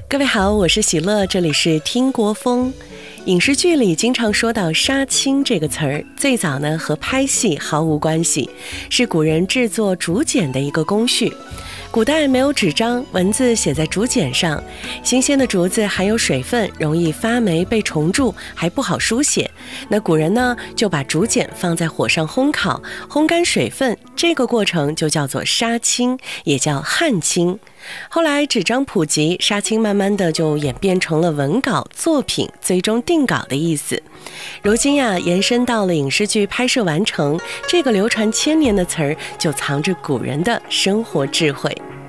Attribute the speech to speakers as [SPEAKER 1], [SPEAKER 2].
[SPEAKER 1] 各位好，我是喜乐，这里是听国风。影视剧里经常说到杀青这个词儿，最早呢和拍戏毫无关系，是古人制作竹简的一个工序。古代没有纸张，文字写在竹简上，新鲜的竹子含有水分，容易发霉被虫蛀，还不好书写。那古人呢就把竹简放在火上烘烤，烘干水分，这个过程就叫做杀青，也叫汉青。后来纸张普及，杀青慢慢的就演变成了文稿、作品最终定稿的意思。如今呀，延伸到了影视剧拍摄完成，这个流传千年的词儿就藏着古人的生活智慧。